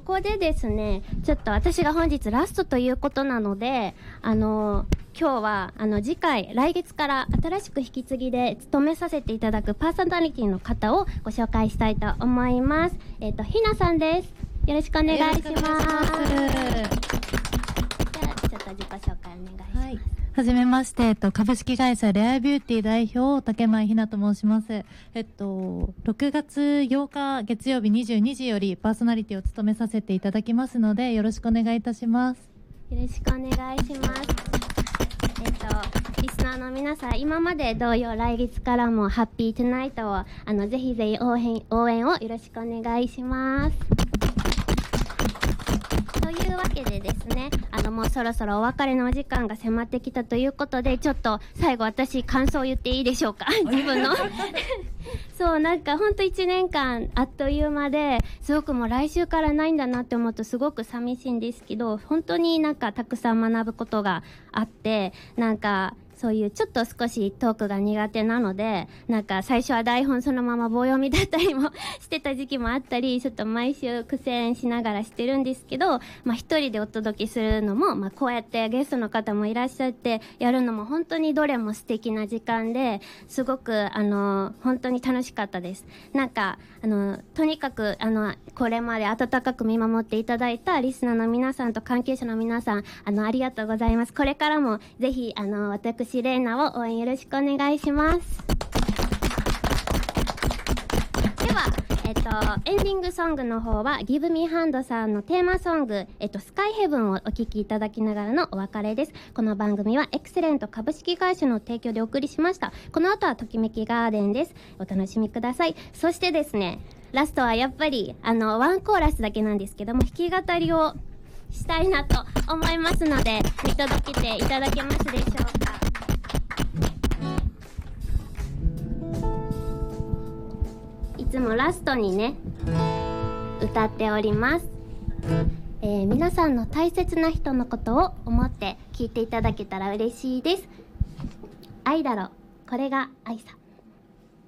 こでですね、ちょっと私が本日ラストということなので、今日は次回来月から新しく引き継ぎで務めさせていただくパーソナリティの方をご紹介したいと思います。ひなさんです。よろしくお願いします。じゃあちょっと自己紹介お願いします。 はい、はじめまして、株式会社レアビューティー代表竹前ひなと申します。6月8日月曜日22時よりパーソナリティを務めさせていただきますので、よろしくお願いいたします。 よろしくお願いします。リスナーの皆さん、今まで同様来月からもハッピートゥナイトをぜひぜひ応援をよろしくお願いします。というわけでですね、もうそろそろお別れのお時間が迫ってきたということで、ちょっと最後私感想を言っていいでしょうか自分のそうなんかほんと1年間あっという間で、すごくもう来週からないんだなって思うとすごく寂しいんですけど、本当になんかたくさん学ぶことがあって、なんかそういうちょっと少しトークが苦手なので、なんか最初は台本そのまま棒読みだったりもしてた時期もあったり、ちょっと毎週苦戦しながらしてるんですけど、一人でお届けするのも、こうやってゲストの方もいらっしゃってやるのも本当にどれも素敵な時間で、すごく本当に楽しかったです。なんかとにかくこれまで温かく見守っていただいたリスナーの皆さんと関係者の皆さん、ありがとうございます。これからもぜひ私レイナを応援よろしくお願いします。では、エンディングソングの方は Give Me Hand さんのテーマソング、スカイヘブンをお聴きいただきながらのお別れです。この番組はエクセレント株式会社の提供でお送りしました。この後はときめきガーデンです。お楽しみください。そしてですね、ラストはやっぱりワンコーラスだけなんですけども、弾き語りをしたいなと思いますので、見届けていただけますでしょうか。いつもラストにね歌っております。皆さんの大切な人のことを思って聞いていただけたら嬉しいです。愛だろ、これが愛さ。